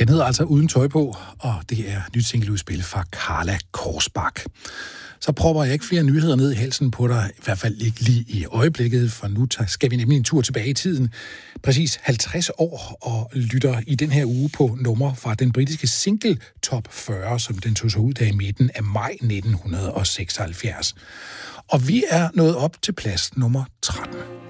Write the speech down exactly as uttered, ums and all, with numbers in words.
Den hedder altså Uden tøj på, og det er nyt singleudspil fra Carla Korsbak. Så propper jeg ikke flere nyheder ned i halsen på dig, i hvert fald ikke lige i øjeblikket, for nu skal vi nemlig en tur tilbage i tiden. Præcis halvtreds år, og lytter i den her uge på nummer fra den britiske single Top fyrre, som den tog sig ud der i midten af maj nitten seksoghalvfjerds. Og vi er nået op til plads nummer tretten.